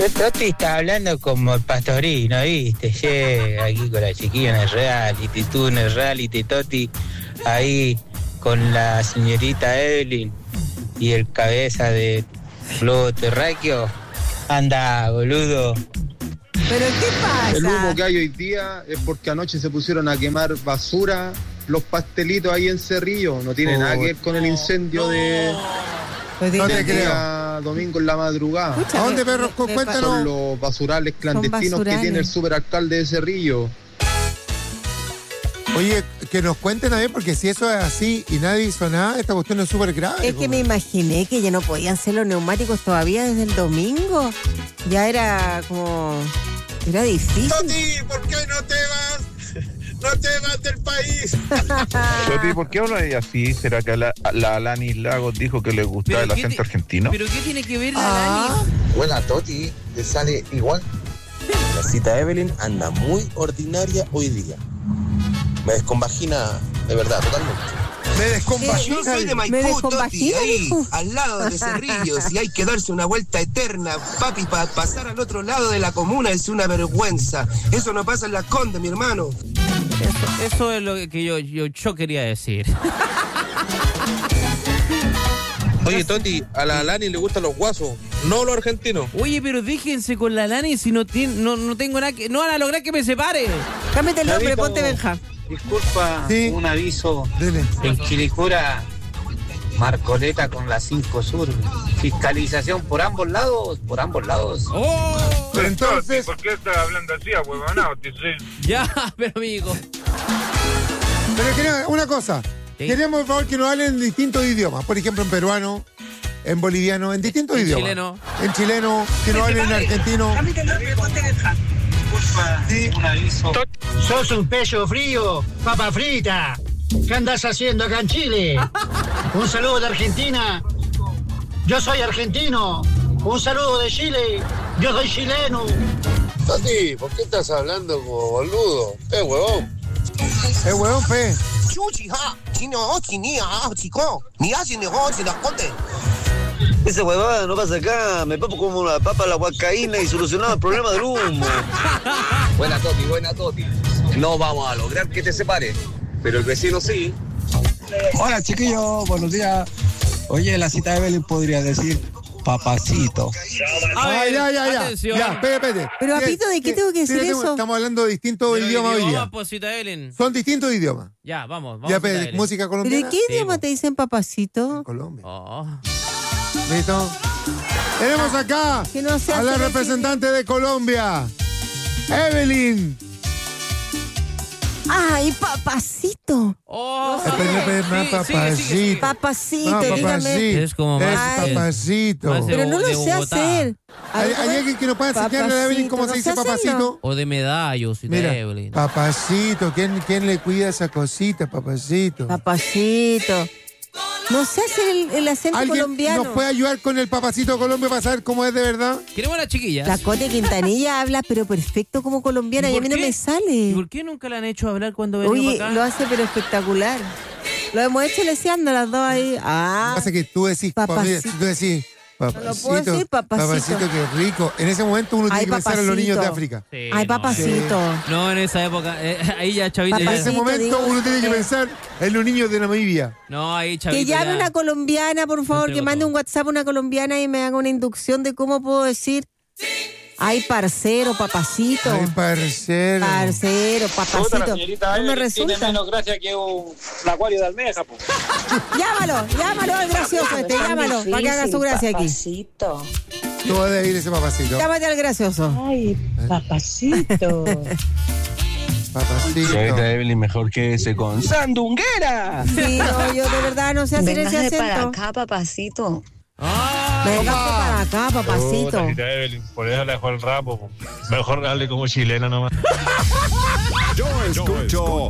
Toti está hablando como el pastorino, ¿viste? Llega aquí con la chiquilla en el reality, tú en el reality, Toti, ahí con la señorita Evelyn y el cabeza de globo terráqueo. Anda, boludo. ¿Pero qué pasa? El humo que hay hoy día es porque anoche se pusieron a quemar basura los pastelitos ahí en Cerrillo. No tiene nada que ver con el incendio de... No te creo. Domingo en la madrugada. Escúchame, ¿A dónde, perros? Cuéntanos. Son los basurales clandestinos que tiene el superalcalde de Cerrillo. Oye, que nos cuenten a ver, porque si eso es así y nadie hizo nada, esta cuestión es súper grave. Es que me imaginé que ya no podían ser los neumáticos todavía desde el domingo. Ya era como... Era difícil. Toti, ¿por qué no te vas? No te vas del país. Toti, ¿por qué hablas así? ¿Será que la Alanis Lagos dijo que le gustaba el acento argentino? ¿Pero qué tiene que ver la Alanis? Buena, Toti, le sale igual. La cita Evelyn anda muy ordinaria hoy día. Me descompagina, de verdad, totalmente. Me descompagina. Yo soy de Maipú, ¿Me Toti, descompagina, ahí, dijo? al lado de Cerrillos, y hay que darse una vuelta eterna, papi, para pasar al otro lado de la comuna es una vergüenza. Eso no pasa en Las Condes, mi hermano. Eso es lo que yo quería decir. Oye, Toti, a la Lani le gustan los guasos, no los argentinos. Oye, pero déjense con la Lani si no tengo nada que... No van a lograr que me separe. Cámbiate el nombre, Chavito, ponte Benja. Disculpa, Sí. un aviso. Dele. En Quilicura, Marcoleta con la 5 Sur. Fiscalización por ambos lados, ¡Oh! Pero entonces, ¿Por qué estás hablando así, huevonao? Ya, pero amigo. pero queremos una cosa. Sí. Queremos, por favor, que nos hablen en distintos idiomas. Por ejemplo, en peruano, en boliviano, en distintos En idiomas. chileno. En chileno, que nos hablen en argentino. Sí, un aviso. Sos un pecho frío, papa frita. ¿Qué andás haciendo acá en Chile? Un saludo de Argentina. Yo soy argentino. Un saludo de Chile. Yo soy chileno. Toti, ¿por qué estás hablando como boludo? Huevón. Huevón, fe. Esa huevada no pasa acá. Me papo como una papa a la huacaína y solucionaba el problema del humo. Buena, Toti. No vamos a lograr que te separes, pero el vecino sí. Hola, chiquillos, buenos días. Oye, la cita de Evelyn podría decir papacito. A ver, Ya. atención. Ya, espérate. Pero, Apito, ¿de qué tengo que decir eso? Estamos hablando de distintos idiomas hoy día. Vamos, posita Ellen. Son distintos idiomas. Ya, vamos. Ya, Cita espérate, Ellen. música ¿Pero colombiana. de qué idioma te dicen papacito? Colombia. Oh. ¿Listo? Tenemos acá Que no se a la hace representante de Colombia, Evelyn. ¡Ay, papacito! Oh. Espera, Sigue. Papacito, No, dígame. papacito. Es como Es más... Ay. papacito. Más de- Pero no lo de sé Bogotá. hacer. ¿Hay alguien que nos pueda enseñarle a Evelyn cómo se dice Papacito, no sé papacito? O de medallos y Mira, de Evelyn. papacito, ¿quién le cuida esa cosita, papacito? Papacito. No sé hacer el acento ¿Alguien colombiano. nos puede ayudar con el papacito de Colombia para saber cómo es de verdad? Queremos a las chiquillas. La Cote Quintanilla habla pero perfecto como colombiana y a mí no me ¿Y sale. por qué nunca la han hecho hablar cuando venimos Oye, acá? lo hace pero espectacular. Lo hemos hecho leseando las dos ahí. Ah, Pasa que tú decís, Papacito. tú decís, No lo puedo decir, papacito. qué rico. En ese momento uno tiene Ay, que pensar en los niños de papacito. África. Sí, ay, no, papacito. No, en esa época. Ahí ya, Chavito. En ya- ese Papacito, momento digo, uno tiene que pensar en los niños de Namibia. No, ahí, Chavito. Que llame ya- una colombiana, por favor, Entregó que mande todo. un WhatsApp a una colombiana y me haga una inducción de cómo puedo decir. Ay, parcero, papacito. Ay, parcero. Parcero, papacito. No me resulta. gracia que un acuario de almeja, po. Llámalo, el gracioso este, llámalo, para que haga su gracia aquí. Papacito. No va a ir ese papacito. Llámate al gracioso. Ay, papacito. Papacito. Evelyn, mejor que ese con ¡Sandunguera! Sí, no, yo de verdad no sé hacer ese Véngase para acento. acá, papacito. Véngase para acá, papacito. Evelyn, por eso le dejó el rapo. Po. Mejor darle como chilena nomás. Yo escucho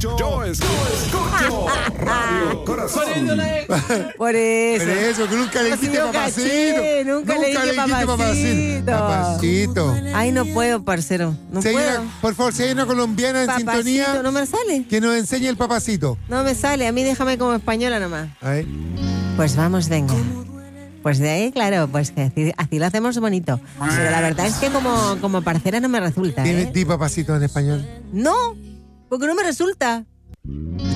Radio Corazón. Por eso. Pero eso, que nunca le No, si dijiste yo papacito. caché, nunca le dije papacito. Papacito. Ay, no puedo, parcero. No Si hay puedo. por favor, si hay una colombiana en Papacito, sintonía, no me sale. que nos enseñe el papacito. No me sale. A mí déjame como española nomás. A ver. Pues vamos, venga. Pues de ahí, claro, pues que así lo hacemos bonito. Pero la verdad es que como parcera no me resulta. Di papacito en español. No, porque no me resulta.